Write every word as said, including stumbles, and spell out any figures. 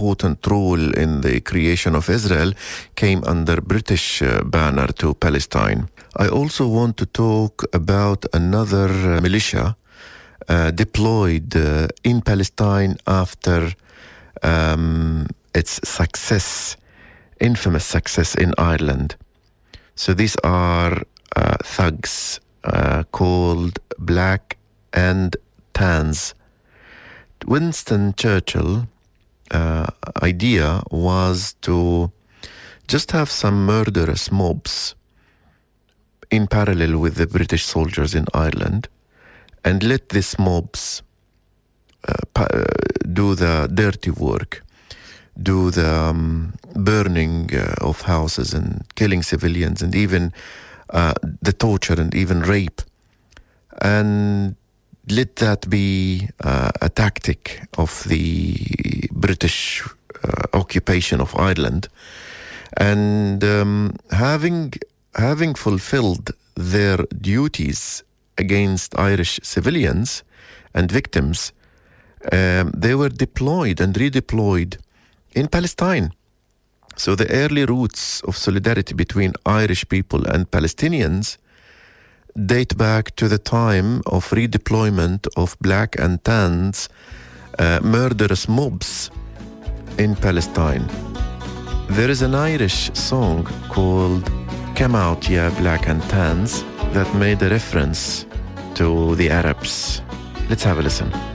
important role in the creation of Israel came under British uh, banner to Palestine. I also want to talk about another uh, militia uh, deployed uh, in Palestine after um, its success, infamous success in Ireland. So these are uh, thugs uh, called Black and Tans. Winston Churchill uh, idea was to just have some murderous mobs in parallel with the British soldiers in Ireland and let these mobs uh, pa- do the dirty work, do the um, burning uh, of houses and killing civilians and even uh, the torture and even rape. And let that be uh, a tactic of the British uh, occupation of Ireland. And um, having having fulfilled their duties against Irish civilians and victims, um, they were deployed and redeployed in Palestine. So the early roots of solidarity between Irish people and Palestinians date back to the time of redeployment of Black and Tans uh, murderous mobs in Palestine. There is an Irish song called Come Out Ya Black and Tans that made a reference to the Arabs. Let's have a listen.